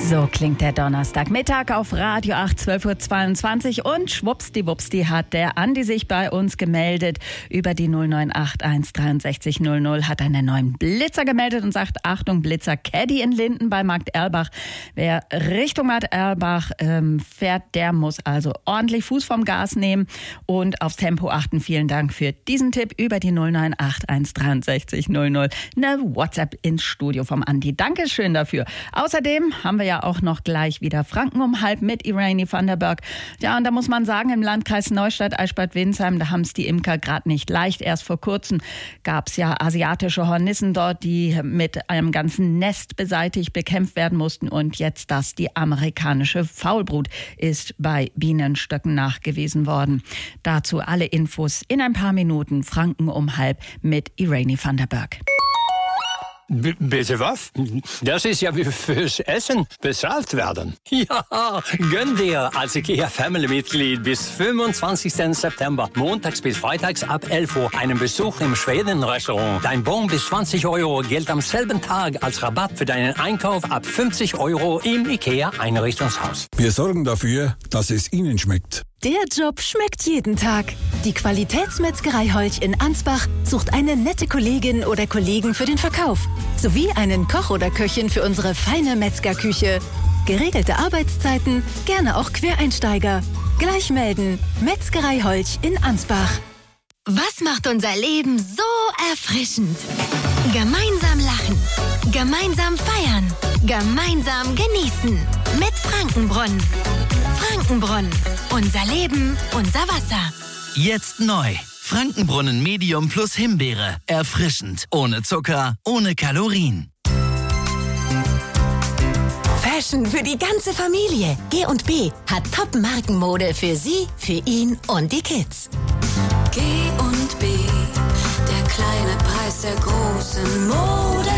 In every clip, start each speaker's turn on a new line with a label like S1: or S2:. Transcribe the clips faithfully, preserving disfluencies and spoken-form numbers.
S1: So klingt der Donnerstagmittag auf Radio acht, zwölf Uhr zweiundzwanzig und schwuppsdiwuppsdi hat der Andi sich bei uns gemeldet über die null neun acht eins dreiundsechzig null null, hat einen neuen Blitzer gemeldet und sagt, Achtung, Blitzer Caddy in Linden bei Markt Erlbach. Wer Richtung Markt Erlbach ähm, fährt, der muss also ordentlich Fuß vom Gas nehmen und aufs Tempo achten. Vielen Dank für diesen Tipp über die null neun acht eins dreiundsechzig null null. Eine WhatsApp ins Studio vom Andi. Dankeschön dafür. Außerdem haben wir ja auch noch gleich wieder Franken um halb mit Irene van der Berg. Ja, und da muss man sagen, im Landkreis Neustadt-Eichstätt-Winsheim, da haben es die Imker gerade nicht leicht. Erst vor kurzem gab es ja asiatische Hornissen dort, die mit einem ganzen Nest beseitigt bekämpft werden mussten. Und jetzt das, die amerikanische Faulbrut, ist bei Bienenstöcken nachgewiesen worden. Dazu alle Infos in ein paar Minuten. Franken um halb mit Irene van der Berg.
S2: B- bitte was? Das ist ja wie fürs Essen bezahlt werden.
S3: Ja, gönn dir als IKEA-Family-Mitglied bis fünfundzwanzigsten September, montags bis freitags ab elf Uhr, einen Besuch im Schweden-Restaurant. Dein Bon bis zwanzig Euro gilt am selben Tag als Rabatt für deinen Einkauf ab fünfzig Euro im IKEA-Einrichtungshaus.
S4: Wir sorgen dafür, dass es Ihnen schmeckt.
S5: Der Job schmeckt jeden Tag. Die Qualitätsmetzgerei Holch in Ansbach sucht eine nette Kollegin oder Kollegen für den Verkauf. Sowie einen Koch oder Köchin für unsere feine Metzgerküche. Geregelte Arbeitszeiten, gerne auch Quereinsteiger. Gleich melden. Metzgerei Holch in Ansbach.
S6: Was macht unser Leben so erfrischend? Gemeinsam lachen, gemeinsam feiern, gemeinsam genießen. Mit Frankenbrunnen. Frankenbrunnen. Unser Leben, unser Wasser.
S7: Jetzt neu. Frankenbrunnen Medium plus Himbeere. Erfrischend. Ohne Zucker, ohne Kalorien.
S8: Fashion für die ganze Familie. G und B hat Top-Markenmode für Sie, für ihn und die Kids.
S9: G und B, der kleine Preis der großen Mode.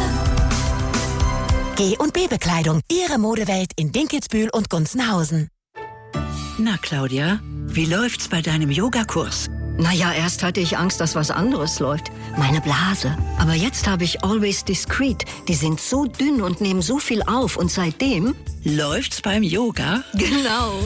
S8: G und B Bekleidung, Ihre Modewelt in Dinkelsbühl und Gunzenhausen.
S10: Na, Claudia, wie läuft's bei deinem Yogakurs?
S11: Naja, erst hatte ich Angst, dass was anderes läuft. Meine Blase. Aber jetzt habe ich Always Discreet. Die sind so dünn und nehmen so viel auf. Und seitdem...
S10: Läuft's beim Yoga?
S11: Genau.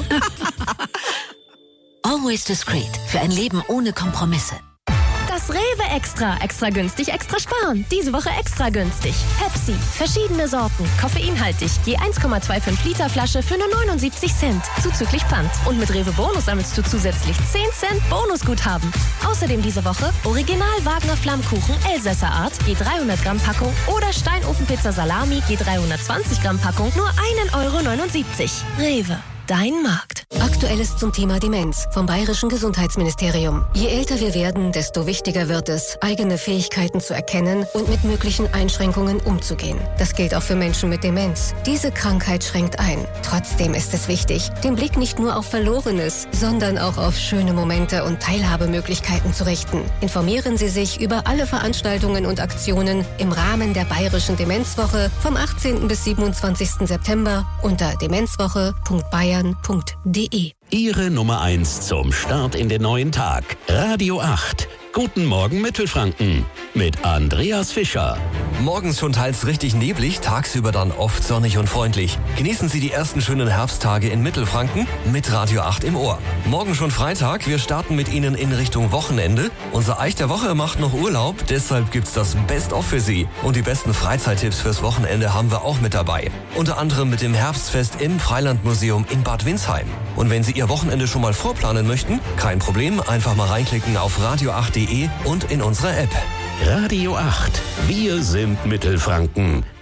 S8: Always Discreet. Für ein Leben ohne Kompromisse.
S12: Das Rewe Extra. Extra günstig, extra sparen. Diese Woche extra günstig. Pepsi. Verschiedene Sorten. Koffeinhaltig. Je eins Komma fünfundzwanzig Liter Flasche für nur neunundsiebzig Cent. Zuzüglich Pfand. Und mit Rewe Bonus sammelst du zusätzlich zehn Cent Bonusguthaben. Außerdem diese Woche Original Wagner Flammkuchen Elsässer Art. Je dreihundert Gramm Packung. Oder Steinofenpizza Salami. Je dreihundertzwanzig Gramm Packung. Nur ein Euro neunundsiebzig. Rewe. Dein Markt.
S13: Aktuelles zum Thema Demenz vom Bayerischen Gesundheitsministerium. Je älter wir werden, desto wichtiger wird es, eigene Fähigkeiten zu erkennen und mit möglichen Einschränkungen umzugehen. Das gilt auch für Menschen mit Demenz. Diese Krankheit schränkt ein. Trotzdem ist es wichtig, den Blick nicht nur auf Verlorenes, sondern auch auf schöne Momente und Teilhabemöglichkeiten zu richten. Informieren Sie sich über alle Veranstaltungen und Aktionen im Rahmen der Bayerischen Demenzwoche vom achtzehnten bis siebenundzwanzigsten September unter demenzwoche punkt bayern punkt de.
S14: Ihre Nummer eins zum Start in den neuen Tag. Radio acht. Guten Morgen Mittelfranken mit Andreas Fischer.
S15: Morgens schon teils richtig neblig, tagsüber dann oft sonnig und freundlich. Genießen Sie die ersten schönen Herbsttage in Mittelfranken mit Radio acht im Ohr. Morgen schon Freitag, wir starten mit Ihnen in Richtung Wochenende. Unser Eich der Woche macht noch Urlaub, deshalb gibt's das Best-of für Sie. Und die besten Freizeittipps fürs Wochenende haben wir auch mit dabei. Unter anderem mit dem Herbstfest im Freilandmuseum in Bad Windsheim. Und wenn Sie Ihr Wochenende schon mal vorplanen möchten, kein Problem, einfach mal reinklicken auf radio acht punkt de und in unserer App.
S14: Radio acht. Wir sind Mittelfranken.